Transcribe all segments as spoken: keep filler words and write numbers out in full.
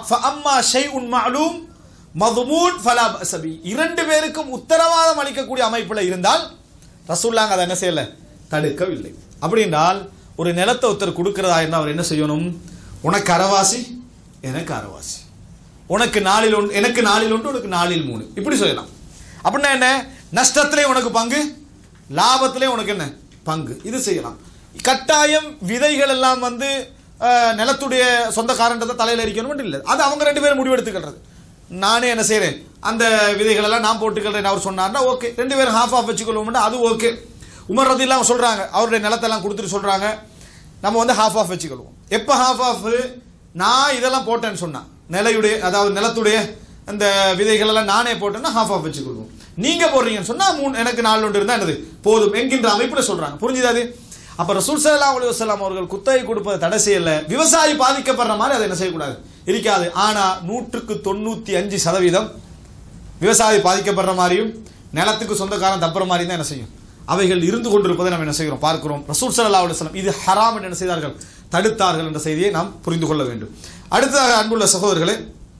ஃபஅம்மா ஷைஉன் மஅலூம் மதுமூன் ஃபலா பஸபி. இரண்டு பேருக்கும் உத்தரவாதம் அளிக்கக்கூடிய அமைப்பில் இருந்தால் ரசூலுல்லாஹ் அதை என்ன செய்யல, தடுக்கவில்லை. அப்படி என்றால் ஒரு நிலத்தை ஒருத்தர் கொடுக்கிறதா இருந்தால் அவர் என்ன செய்யணும், உனக்கு அரைவாசி எனக்கு அரைவாசி, உனக்கு நாளில் ஒன்று எனக்கு நாளில் ஒன்று உனக்கு நாளில் மூணு, இப்படி சொல்லலாம். அப்படின்னா என்ன, நஷ்டத்திலே உனக்கு பங்கு, லாபத்திலே உனக்கு என்ன பங்கு, இது செய்யலாம். கட்டாயம் விதைகள் எல்லாம் வந்து நிலத்துடைய சொந்தக்காரன்றதை தலையில் இருக்கணும் இல்லை, அது அவங்க ரெண்டு பேரும் முடிவெடுத்துக்கிறது. நானே என்ன செய்கிறேன், அந்த விதைகள் எல்லாம் நான் போட்டுக்கிறேன் அவர் சொன்னார்னா ஓகே, ரெண்டு பேரும் ஹாஃப் ஆஃப் வச்சுக்கொள்வோம்னா அது ஓகே. உமர் ரலியல்லாஹு சொல்றாங்க, அவருடைய நிலத்தெல்லாம் கொடுத்துட்டு சொல்றாங்க நம்ம வந்து ஹாஃப் ஆஃப் வச்சுக்கொள்வோம். எப்போ ஹாஃப் ஆஃப், நான் இதெல்லாம் போட்டேன்னு சொன்னா, நிலையுடைய அதாவது நிலத்துடைய அந்த விதைகள் எல்லாம் நானே போட்டேன்னா ஹாஃப் ஆஃப் வச்சுக்கொள்வோம். நீங்க போடுறீங்கன்னு சொன்னா மூணு எனக்கு நாலு ஒன்று இருந்தா என்னது போதும் என்கின்ற அமைப்பில் சொல்றாங்க. புரிஞ்சுதாது? அப்ப ரசூல் ஸல்லல்லாஹு அலைஹி வஸல்லம் அவர்கள் குத்தகை கொடுப்பதை தடை செய்யல, விவசாயி பாதிக்கப்படுற மாதிரி அதை என்ன செய்யக்கூடாது, இருக்காது. ஆனா நூற்றுக்கு தொண்ணூத்தி அஞ்சு சதவீதம் விவசாயி பாதிக்கப்படுற மாதிரியும் நிலத்துக்கு சொந்தக்காரன் தப்புற மாதிரி தான் என்ன செய்யும், அவைகள் இருந்து கொண்டிருப்பதை நம்ம என்ன செய்கிறோம் பார்க்கிறோம். ரசூல் ஸல்லல்லாஹு அலைஹி வஸல்லம் இது ஹராம் என்று என்ன செய்தார்கள், தடுத்தார்கள் என்ற செய்தியை நாம் புரிந்து கொள்ள வேண்டும். அடுத்ததாக அன்புள்ள சகோதரர்களே,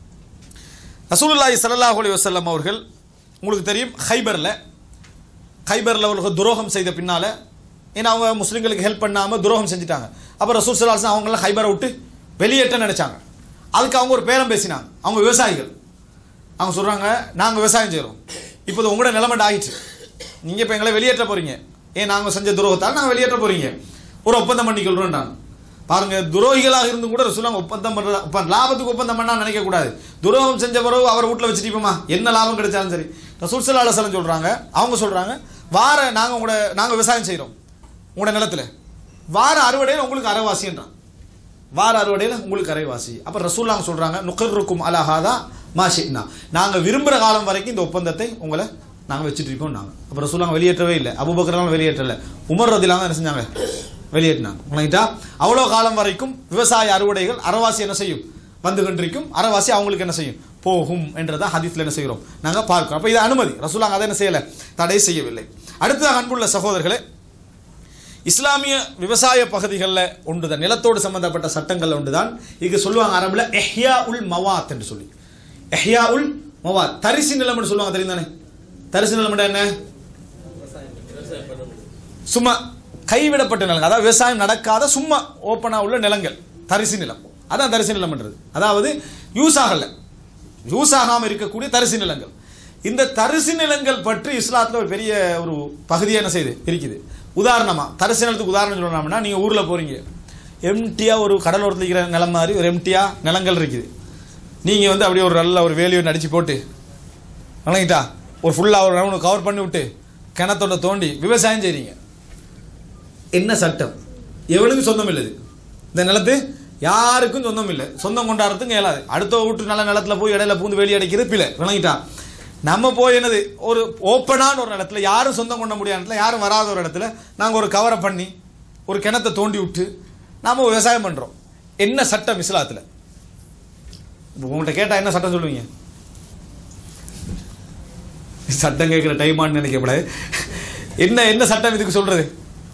ரசூலுல்லாஹி ஸல்லல்லாஹு அலைஹி வஸல்லம் அவர்கள் உங்களுக்கு தெரியும் ஹைபரில் ஹைபரில் அவர்களுக்கு துரோகம் செய்த பின்னால, ஏன்னா அவங்க முஸ்லீம்களுக்கு ஹெல்ப் பண்ணாமல் துரோகம் செஞ்சுட்டாங்க. அப்போ ரசூல் ஸல்லல்லாஹு அலைஹி வஸல்லம் அவங்களாம் ஹைபரை விட்டு வெளியேற்ற நினைச்சாங்க. அதுக்கு அவங்க ஒரு பேரம் பேசினாங்க. அவங்க விவசாயிகள், அவங்க சொல்கிறாங்க நாங்கள் விவசாயம் செய்கிறோம், இப்போது உங்களோட நிலைமை ஆகிடுச்சு, நீங்கள் இப்போ எங்களை வெளியேற்ற போகிறீங்க, ஏன் நாங்கள் செஞ்ச துரோகத்தால் நாங்கள் வெளியேற்ற போகிறீங்க, ஒரு ஒப்பந்தம் பண்ணிக்கொள்கிறோன்றாங்க. பாருங்க, துரோகிகளாக இருந்தும் கூட ரசூலுல்லாஹ் ஒப்பந்தம் பண்ணுற லாபத்துக்கு ஒப்பந்தம் பண்ணா நினைக்கக்கூடாது. துரோகம் செஞ்ச பிறகு அவர் வீட்டில் வச்சுட்டு என்ன லாபம் கிடைச்சாலும் சரி. ரசூல் ஸல்லல்லாஹு அலைஹி வஸல்லம் சொல்கிறாங்க, அவங்க சொல்கிறாங்க வார நாங்கள் உங்களோட நாங்கள் விவசாயம் செய்கிறோம் உங்களோட நிலத்தில், வார அறுவடையில் உங்களுக்கு அரைவாசின்றான், வார அறுவடையில் உங்களுக்கு அரைவாசி. அப்போ ரசூலுல்லாஹ் சொல்கிறாங்க நுகர்ருக்கும் அலா ஹாதா மா ஷி'னா, நாங்கள் விரும்புகிற காலம் வரைக்கும் இந்த ஒப்பந்தத்தை உங்களை நாங்கள் வச்சுட்டு இருக்கோம். நாங்கள் அப்போ ரசூலுல்லாஹ் வெளியேற்றவே இல்லை, அபூபக்கர் வெளியேற்றலை, உமர் ரலியல்லாஹு என்ன செஞ்சாங்க, வெளியேற்றினாங்க. உனக்கிட்டா அவ்வளோ காலம் வரைக்கும் விவசாய அறுவடைகள் அரைவாசி என்ன செய்யும், வந்து கொண்டிருக்கும், அரைவாசி அவங்களுக்கு என்ன செய்யும், போகும் என்றதான் ஹதீஸ்ல என்ன செய்கிறோம் நாங்கள் பார்க்கிறோம். அப்போ இது அனுமதி, ரசூலுல்லாஹ் அதை என்ன செய்யலை, தடை செய்யவில்லை. அடுத்ததாக அன்புள்ள சகோதரர்களே, இஸ்லாமிய விவசாய பகுதிகளில் ஒன்றுதான், நிலத்தோடு சம்பந்தப்பட்ட சட்டங்கள் ஒன்றுதான். இதுக்கு சொல்லுவாங்க அரபில் எஹ்யா உல் மவாத் என்று சொல்லி, எஹ்யா உல் மவாத், தரிசு நிலம் என்று சொல்லுவாங்க, தெரியும் தானே? தரிசு நிலம் என்ன, சும்மா கைவிடப்பட்ட நிலங்கள், அதாவது விவசாயம் நடக்காத சும்மா ஓப்பனா உள்ள நிலங்கள் தரிசு நிலம், அதான் தரிசு நிலம் என்றது. அதாவது யூஸ் ஆகல, யூஸ் ஆகாமல் இருக்கக்கூடிய தரிசு நிலங்கள். இந்த தரிசு நிலங்கள் பற்றி இஸ்லாத்தில் ஒரு பெரிய ஒரு பகுதியை என்ன செய்யுது இருக்குது. உதாரணமா தரிசு நிலத்துக்கு உதாரணம் சொல்லணும்னா, நீங்க ஊர்ல போறீங்க, எம்டியா ஒரு கடலோரத்தில் இருக்கிற நிலம் மாதிரி ஒரு எம்டியா நிலங்கள் இருக்குது. நீங்க வந்து அப்படியே ஒரு நல்ல ஒரு வேலியை நடிச்சு போட்டு வணங்கிட்டா ஒரு ஃபுல்லா ஒரு ரவுண்ட் கவர் பண்ணி விட்டு கிணத்தோட தோண்டி விவசாயம் செய்றீங்க. என்ன சட்டம், எவனுக்கும் சொந்தம் இல்லை, இந்த நிலத்து யாருக்கும் சொந்தம் இல்லை, சொந்தம் கொண்டாடுறதுக்கு இயலாது. அடுத்த வீட்டு நல்ல நிலத்துல போய் இடையில பூந்து வேலி அடைக்கிறது பிள்ளை விளங்கிட்டான். நம்ம போய் என்னது ஒரு ஓப்பனான ஒரு இடத்துல யாரும் சொந்தம் கொண்ட முடியாத இடத்துல, யாரும் வராத ஒரு இடத்துல நாங்கள் ஒரு கவரை பண்ணி ஒரு கிணத்தை தோண்டி விட்டு நாம விவசாயம் பண்றோம். என்ன சட்டம் இஸ்லாத்துல? உங்கள்கிட்ட கேட்டா என்ன சட்டம் சொல்லுவீங்க? சட்டம் கேட்கிற டைமான்னு நினைக்கப்படாது. என்ன என்ன சட்டம் இதுக்கு சொல்றது?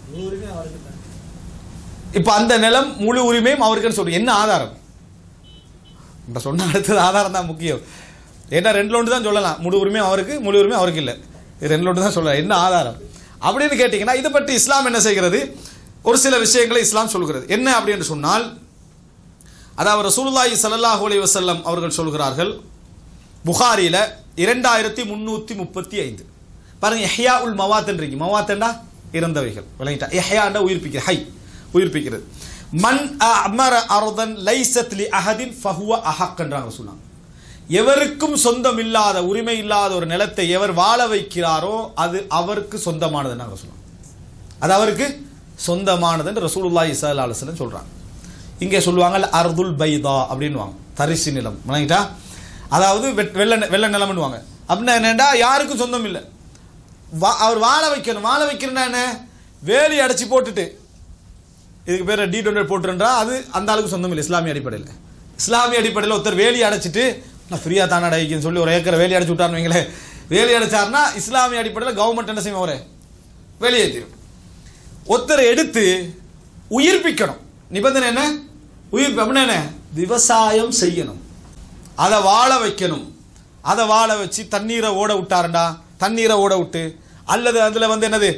இப்ப அந்த நிலம் முழு உரிமையும் அவருக்குன்னு சொல்றீங்க, என்ன ஆதாரம்? சொன்ன அடுத்தது ஆதாரம் தான் முக்கியம். ஏன்னா ரெண்டு லோண்டு தான் சொல்லலாம், முழு உரிமையும் அவருக்கு, முழு உரிமையும் அவருக்கு இல்லை, ரெண்டு லோண்டு தான் சொல்லலாம். என்ன ஆதாரம் அப்படின்னு கேட்டீங்கன்னா, இதை பற்றி இஸ்லாம் என்ன செய்கிறது, ஒரு சில விஷயங்களை இஸ்லாம் சொல்கிறது. என்ன அப்படின்னு சொன்னால், அதாவது ரசூலுல்லாஹி ஸல்லல்லாஹு அலைஹி வஸல்லம் அவர்கள் சொல்கிறார்கள், புகாரில இரண்டாயிரத்தி முன்னூத்தி முப்பத்தி ஐந்து பாருங்க, எஹ்யா உல் மவாத்ன்றீங்க, மவாத்தண்டா இறந்தவைகள் விளங்கிட்டா, எஹ்யாண்டா உயிர்ப்பிக்கிற, ஹை உயிர்ப்பிக்கிறது. மன் அமர அர்தன் லைஸத் லி அஹதின் ஃபஹுவ அஹக்ன்றாங்க சொன்னாங்க. எவருக்கும் சொந்தம் இல்லாத, உரிமை இல்லாத ஒரு நிலத்தை எவர் வாழ வைக்கிறாரோ அது அவருக்கு சொந்தமானது நாங்கள் சொல்லுவோம், அது அவருக்கு சொந்தமானது என்று ரசூலுல்லாஹி ஸல்லல்லாஹு அலைஹி வஸல்லம் சொல்றாங்க. இங்கே சொல்லுவாங்க அர்துல் பைதா அப்படின்னுவாங்க, தரிசு நிலம் விளங்கிட்டா, அதாவது வெள்ள வெள்ள நிலம்னுவாங்க. அப்படின்னா என்னடா, யாருக்கும் சொந்தம் இல்லை, அவர் வாழ வைக்கணும். வாழ வைக்கிறனா என்ன, வேலி அடைச்சி போட்டுட்டு இதுக்கு பேர் டி டுவெண்ட்டி போட்டுன்றா, அது அந்த அளவுக்கு சொந்தம் இல்லை இஸ்லாமிய அடிப்படையில். இஸ்லாமிய அடிப்படையில் ஒருத்தர் வேலி அடைச்சிட்டு நான் ஃப்ரீயா தானே அடைக்குன்னு சொல்லி ஒரு ஏக்கரை வேலி அடைச்சு விட்டார்னு வைங்களேன், வேலி அடைச்சார்னா இஸ்லாமிய அடிப்படையில் கவர்மெண்ட் என்ன செய்யும், அவரை வெளியேற்றிடும். ஒருத்தரை எடுத்து உயிர்ப்பிக்கணும், நிபந்தனை என்ன, உயிர்ப்பு அப்படின்னா என்ன, விவசாயம் செய்யணும். அதை வாழ வைக்கணும். அதை வாழ வச்சு தண்ணீரை ஓட விட்டாருண்டா, தண்ணீரை ஓட விட்டு, அல்லது அதில் வந்து என்னது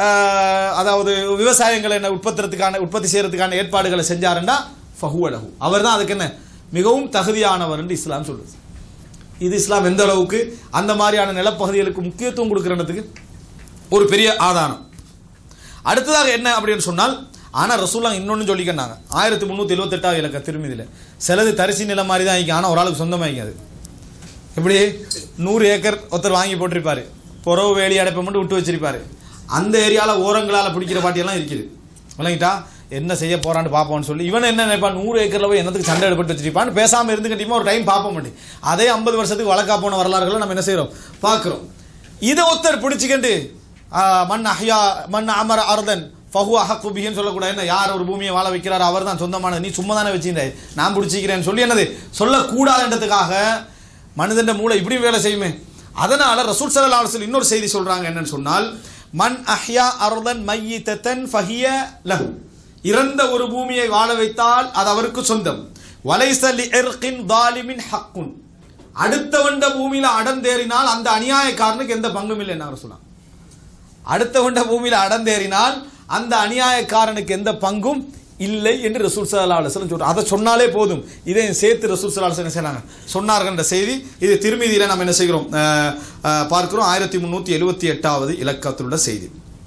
அதாவது விவசாயங்களை என்ன உற்பத்திறதுக்கான உற்பத்தி செய்யறதுக்கான ஏற்பாடுகளை செஞ்சாருண்டா ஃபஹுவலஹு, அவர் தான் அதுக்கு என்ன மிகவும் தகுதியானவர் என்று இஸ்லாம் சொல்லுது. இது இஸ்லாம் எந்த அளவுக்கு அந்த மாதிரியான நிலப்பகுதிகளுக்கு முக்கியத்துவம் கொடுக்கிறதுக்கு ஒரு பெரிய ஆதாரம். அடுத்ததாக என்ன அப்படின்னு சொன்னால், ஆனால் ரசூலுல்லாஹ் இன்னொன்று சொல்லிக்கிட்டாங்க. ஆயிரத்தி முந்நூற்றி எழுபத்தி எட்டாவது இலக்க திருமதியில் சிலது தரிசி நிலம் மாதிரி தான் ஆகிக்கும், ஆனால் ஒரு ஆளுக்கு சொந்தமாகிக்கும். அது எப்படி நூறு ஏக்கர் ஒருத்தர் வாங்கி போட்டிருப்பாரு, புறவு வேலி அடைப்பை மட்டும் விட்டு வச்சிருப்பாரு. அந்த ஏரியாவில் ஓரங்களால் பிடிக்கிற பாட்டியெல்லாம் இருக்குது. விளங்கிட்டா என்ன செய்ய போறான்னு பார்ப்போம்னு சொல்லி இவன் என்ன நினைப்பான், நூறு ஏக்கரில் போய் என்னத்துக்கு சண்டை எடுப்பட்டு வச்சிருப்பான்னு பேசாமல் இருந்து கட்டியுமா ஒரு டைம் பார்ப்ப மாட்டேன். அதே ஐம்பது வருஷத்துக்கு வழக்கா போன வரலாறுகளை நம்ம என்ன செய்கிறோம் பார்க்குறோம். இதை ஒருத்தர் பிடிச்சிக்கிண்டு மண் அஹ்யா மண் அமர அர்தன் ஃபஹு அஹக்கு பிஹின்னு சொல்லக்கூடாது. என்ன யார் ஒரு பூமியை வாழ வைக்கிறார் அவர் தான் சொந்தமானது, நீ சும்மா தானே வச்சிருந்தாய் நான் பிடிச்சிக்கிறேன்னு சொல்லி என்னது சொல்லக்கூடாதுன்றதுக்காக மனிதன் மூளை இப்படி வேலை செய்யுமே. அதனால ரசூல் ஸல்லல்லாஹு அலைஹி வஸல்லம் இன்னொரு செய்தி சொல்றாங்க. என்னன்னு சொன்னால், மன் அஹ்யா அர்தன் மய்யிதத்தன் ஃபஹிய லஹு, இறந்த ஒரு பூமியை வாழ வைத்தால் அது அவருக்கு சொந்தம். வலைஸ லிஇர்கின் ஸாலிமின் ஹக்குன், அடுத்தவண்ட பூமியில அடந்தேறினால் அந்த அநியாயக்காரனுக்கு எந்த பங்கும் இல்லை என்ன சொல்றாங்க. அடுத்தவண்ட பூமியில அடந்தேறினால் அந்த அநியாயக்காரனுக்கு எந்த பங்கும் இல்லை என்று ரசூல் ஸல்லல்லாஹு அலைஹி வஸல்லம் சொல்றாங்க. அதை சொன்னாலே போதும். இதை சேர்த்து ரசூல் ஸல்லல்லாஹு அலைஹி வஸல்லம் சொன்னார்கள் என்ற செய்தி இது திருமதியில நம்ம என்ன செய்கிறோம் பார்க்கிறோம். ஆயிரத்தி முன்னூத்தி எழுபத்தி எட்டாவது இலக்கத்திலுள்ள செய்தி.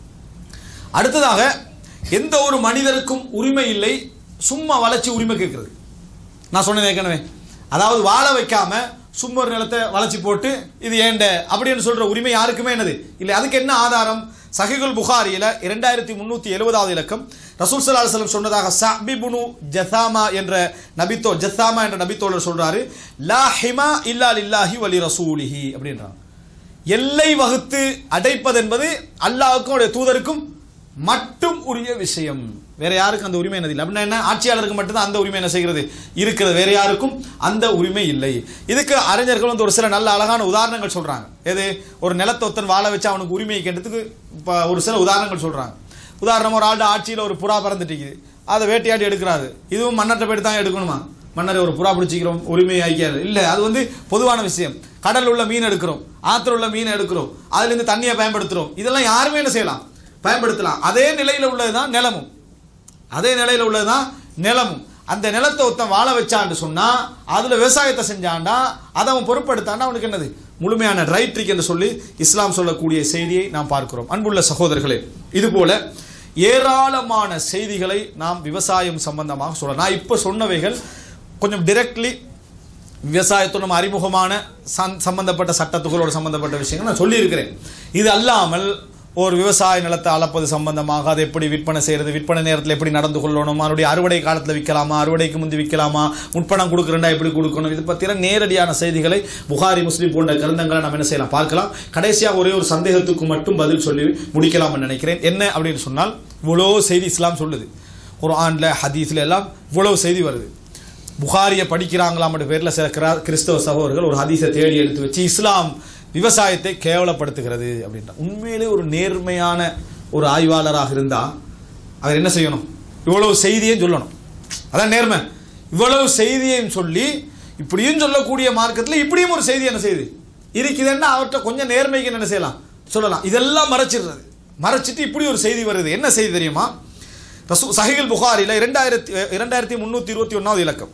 அடுத்ததாக, எந்த ஒரு மனிதருக்கும் உரிமை இல்லை சும்மா வளர்ச்சி உரிமை கேட்கிறது. நான் சொன்னேன் ஏற்கனவே, அதாவது வாழ வைக்காம சும்மா ஒரு நிலத்தை வளர்ச்சி போட்டு இது ஏண்ட அப்படின்னு சொல்ற உரிமை யாருக்குமே என்னது இல்லை. அதுக்கு என்ன ஆதாரம்? சஹீஹுல் புகாரியில இரண்டாயிரத்தி முன்னூத்தி எழுபதாவது இலக்கம் ரசூல் ஸல்லல்லாஹு அலைஹி வஸல்லம் சொன்னதாக ஸஅப் இப்னு ஜஸாமா என்ற நபித்தோ ஜஸாமா என்ற நபித்தோழர் சொல்றாரு, லா ஹிமா இல்லா லில்லாஹி வலி ரசூலிஹி அப்படின்றாங்க. எல்லை வகுத்து அடைப்பது என்பது அல்லாஹ்வுக்கும் அவருடைய தூதருக்கும் மட்டும் உரிய விஷயம். வேற யாருக்கும் அந்த உரிமை என்னது? அப்படின்னா என்ன, ஆட்சியாளருக்கு மட்டும்தான் அந்த உரிமை என்ன செய்கிறது இருக்கிறது, வேற யாருக்கும் அந்த உரிமை இல்லை. இதுக்கு அறிஞர்கள் வந்து ஒரு சில நல்ல அழகான உதாரணங்கள் சொல்றாங்க. எது, ஒரு நிலத்தொத்தன் வாழ வச்சு அவனுக்கு உரிமை கேட்டதுக்கு ஒரு சில உதாரணங்கள் சொல்றாங்க. உதாரணம், ஒரு ஆள்கிட்ட ஆட்சியில் ஒரு புறா பறந்துட்டு அதை வேட்டையாடி எடுக்கிறாரு. இதுவும் மன்னத்தை போயிட்டு தான் எடுக்கணுமா? மன்னரை ஒரு புறா பிடிச்சிக்கிறோம் உரிமை ஆக்கியாது இல்லை, அது வந்து பொதுவான விஷயம். கடல் உள்ள மீன் எடுக்கிறோம், ஆத்துல உள்ள மீன் எடுக்கிறோம், அதுல இருந்து தண்ணியை பயன்படுத்துறோம், இதெல்லாம் யாருமே என்ன செய்யலாம் பயன்படுத்தலாம். அதே நிலையில உள்ளதுதான் நிலமும், அதே நிலையில உள்ளதுதான் நிலமும். அந்த நிலத்தை ஒருத்தன் வாழ வச்சான்னு சொன்னா, அதுல விவசாயத்தை செஞ்சாண்டா, அதை அவன் பொறுப்படுத்தாண்டா அவனுக்கு என்னது முழுமையான ரைட் இருக்கு என்று சொல்லி இஸ்லாம் சொல்லக்கூடிய செய்தியை நாம் பார்க்கிறோம். அன்புள்ள சகோதரர்களே, இது போல ஏராளமான செய்திகளை நாம் விவசாயம் சம்பந்தமாக சொல்லலாம். நான் இப்ப சொன்னவைகள் கொஞ்சம் டிரெக்ட்லி விவசாயத்துடன் அறிமுகமான சம்பந்தப்பட்ட சட்டத்துகளோடு சம்பந்தப்பட்ட விஷயங்கள் நான் சொல்லி இருக்கிறேன். இது அல்லாமல் ஒரு விவசாய நிலத்தை அளப்பது சம்பந்தமாக, அதை எப்படி விற்பனை செய்யறது, விற்பனை நேரத்தில் எப்படி நடந்து கொள்ளணும், அதனுடைய அறுவடை காலத்தில் விற்கலாமா, அறுவடைக்கு முந்தி விற்கலாமா, முற்பணம் கொடுக்குறா எப்படி கொடுக்கணும், இது பற்றின நேரடியான செய்திகளை புகாரி முஸ்லிம் போன்ற கிரந்தங்களை நம்ம என்ன செய்யலாம் பார்க்கலாம். கடைசியாக ஒரே ஒரு சந்தேகத்துக்கு மட்டும் பதில் சொல்லி முடிக்கலாம் நினைக்கிறேன். என்ன அப்படின்னு சொன்னால், இவ்வளோ செய்தி இஸ்லாம் சொல்லுது, குர்ஆன்ல ஹதீஸ்ல எல்லாம் இவ்வளவு செய்தி வருது. புகாரியை படிக்கிறாங்களாம் பேரில் சில கிறிஸ்தவ சகோதரர்கள் ஒரு ஹதீஸை தேடி எடுத்து வச்சு இஸ்லாம் விவசாயத்தை கேவலப்படுத்துகிறது அப்படின்ற. உண்மையிலே ஒரு நேர்மையான ஒரு ஆய்வாளராக இருந்தா அவர் என்ன செய்யணும்? இவ்வளவு செய்தியையும் சொல்லணும். அதான் நேர்மை. இவ்வளவு செய்தியையும் சொல்லி இப்படியும் சொல்லக்கூடிய மார்க்கத்தில் இப்படியும் ஒரு செய்தி என்ன செய்யுது இருக்குதுன்னா அவர்கிட்ட கொஞ்சம் நேர்மைக்கு என்ன செய்யலாம் சொல்லலாம். இதெல்லாம் மறைச்சிடுறது, மறைச்சிட்டு இப்படி ஒரு செய்தி வருது. என்ன செய்தி தெரியுமா? ரசூல் சஹீஹுல் புகாரில இரண்டாயிரத்தி இரண்டாயிரத்தி முன்னூத்தி இருபத்தி ஒன்னாவது இலக்கம்.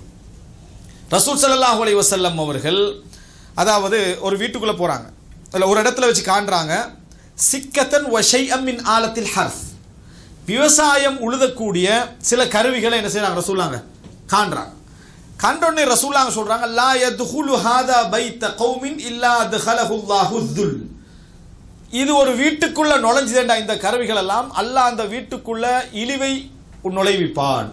ரசூல் ஸல்லல்லாஹு அலைஹி வஸல்லம் அவர்கள் அதாவது ஒரு வீட்டுக்குள்ள போறாங்க, அதில் ஒரு இடத்துல வச்சு காண்றாங்க, சிக்கத்தன் வஷைஅம் மின் ஆலத்தில் ஹர்ஸ், விவசாயம் உழுதக்கூடிய சில கருவிகளை என்ன செய்யறாங்க ரசூலுல்லாஹ் காண்றாங்க. கண்டோடனே ரசூலுல்லாஹ் சொல்றாங்க, லா யத்ஹுலு ஹாதா பைத கௌமின் இல்லா தஹலஹு அல்லாஹு துல், இது ஒரு வீட்டுக்குள்ள நுழைஞ்சதுண்டா இந்த கருவிகள் எல்லாம் அல்லாஹ் அந்த வீட்டுக்குள்ள இழிவை நுழைவிப்பான்,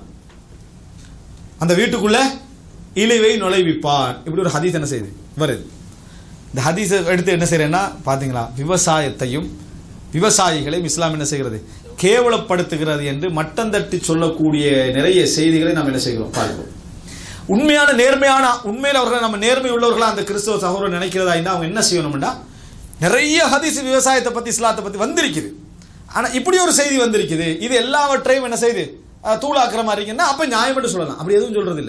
அந்த வீட்டுக்குள்ள இழிவை நுழைவிப்பான். இப்படி ஒரு ஹதீஸ் என்ன செய்யுது வருது. இந்த ஹதீஸை எடுத்து என்ன செய்யறேன்னா பாத்தீங்களா, விவசாயத்தையும் விவசாயிகளையும் இஸ்லாம் என்ன செய்கிறது கேவலப்படுத்துகிறது என்று மட்டம் தட்டி சொல்லக்கூடிய நிறைய செய்திகளை நாம் என்ன செய்கிறோம் பார்க்கிறோம். உண்மையான நேர்மையான உண்மையில் அவர்கள் நம்ம நேர்மை உள்ளவர்களா அந்த கிறிஸ்தவ சகோதரர் நினைக்கிறதா இருந்தா அவங்க என்ன செய்யணும்னா, நிறைய ஹதீஸ் விவசாயத்தை பத்தி இஸ்லாத்தை பத்தி வந்திருக்குது, ஆனா இப்படி ஒரு செய்தி வந்திருக்குது, இது எல்லாவற்றையும் என்ன செய்து தூளாக்குற மாதிரி இருக்குன்னா அப்ப நியாயம் என்று சொல்லலாம். அப்படி எதுவும் சொல்றது இல்லை.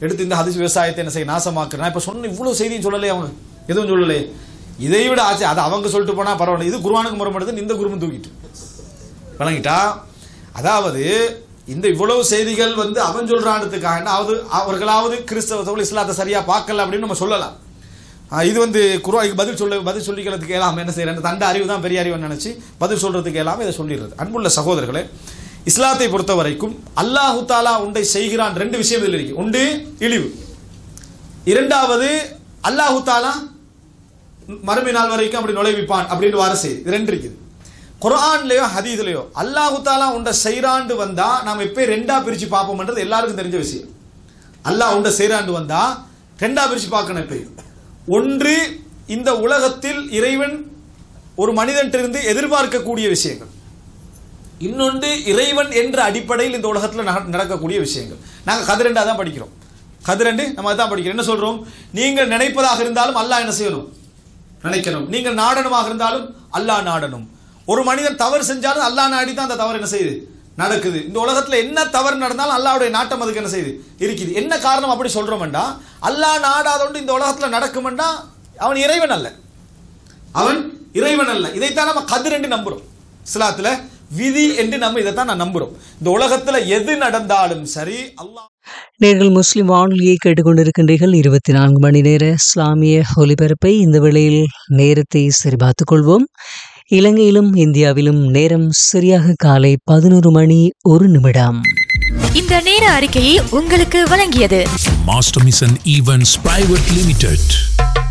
எடுத்து இந்த ஹதீஸ் விவசாயத்தை என்ன செய்ய நாசமாக்குறேன். நான் இப்ப சொன்ன இவ்வளவு செய்தியும் சொல்லலையே, அவங்க எதுவும் சொல்லலையே. இதை விட ஆச்சு அதை அவங்க சொல்லிட்டு போனா பரவாயில்ல, இது குர்ஆனுக்கு முரண்படுது, இந்த குருமன் தூக்கிட்டு வழங்கிட்டா. அதாவது இந்த இவ்வளவு செய்திகள் வந்து அவன் சொல்றான்றதுக்காக அதாவது அவர்களாவது கிறிஸ்தவ இஸ்லாத்தை சரியா பார்க்கல அப்படின்னு நம்ம சொல்லலாம். இது வந்து குர்ஆனுக்கு பதில் சொல்ல பதில் சொல்லிக்கிறதுக்கு எல்லாம் என்ன செய்யறேன், தண்ட அறிவு தான் பெரிய அறிவுன்னு நினைச்சு பதில் சொல்றதுக்கு எல்லாம் இதை சொல்லிடுறது. அன்புள்ள சகோதரர்களே, இஸ்லாத்தை பொறுத்த வரைக்கும் அல்லாஹு தாலா உண்டை செய்கிறான். ரெண்டு விஷயம் இதில் இருக்கு. ஒன்று இழிவு, இரண்டாவது அல்லாஹு தாலா மறுமை நாள் வரைக்கும் அப்படி நுழைவிப்பான் அப்படின்னு வார செய்தி. இது ரெண்டு இருக்குது. குர்ஆன்லயோ ஹதீஸ்லயோ அல்லாஹு தாலா உண்ட செய்றாண்டு வந்தா நாம் எப்பயும் ரெண்டா பிரிச்சு பார்ப்போம்ன்றது எல்லாருக்கும் தெரிஞ்ச விஷயம். அல்லாஹ் உண்ட செய்றாண்டு வந்தா ரெண்டா பிரிச்சு பார்க்கணும் எப்பயும். ஒன்று இந்த உலகத்தில் இறைவன் ஒரு மனிதனிலிருந்து எதிர்பார்க்கக்கூடிய விஷயங்கள், இன்னொன்று இறைவன் என்ற அடிப்படையில் இந்த உலகத்தில் நடக்கக்கூடிய விஷயங்கள். நாங்கள் கதிரெண்டா தான் படிக்கிறோம். கதிரெண்டு நம்ம தான் படிக்கிறோம். என்ன சொல்றோம், நீங்கள் நினைப்பதாக இருந்தாலும் அல்லாஹ் என்ன செய்யணும், நினைக்கணும். நீங்கள் நாடனமாக இருந்தாலும் அல்லாஹ் நாடணும். ஒரு மனிதன் தவறு செஞ்சாலும் அல்லாஹ் நாடி தான் அந்த தவறு என்ன செய்யுது, நடக்குது. இந்த உலகத்துல என்ன தவறு நடந்தாலும் அல்லாஹ்வுடைய நாட்டம் அதுக்கு என்ன செய்யுது, இருக்குது. என்ன காரணம் அப்படி சொல்றோம்டா, அல்லாஹ் நாடாதோண்டு இந்த உலகத்துல நடக்கும்டா அவன் இறைவன் அல்ல, அவன் இறைவன் அல்ல. இதைத்தான் நம்ம கதிர் என்று நம்புறோம். இஸ்லாத்துல விதி என்று நம்ம இதைத்தான் நான் நம்புறோம். இந்த உலகத்துல எது நடந்தாலும் சரி அல்லாஹ். நீங்கள் முஸ்லிம் வானொலியை கேட்டுக்கொண்டிருக்கின்றீர்கள். இருபத்தி நான்கு மணி நேர இஸ்லாமிய ஒலிபரப்பை இந்த வேளையில் நேரத்தை சரிபார்த்துக் கொள்வோம். இலங்கையிலும் இந்தியாவிலும் நேரம் சரியாக காலை பதினோரு மணி ஒரு நிமிடம். இந்த நேர அறிக்கையை உங்களுக்கு வழங்கியது master mission events private limited.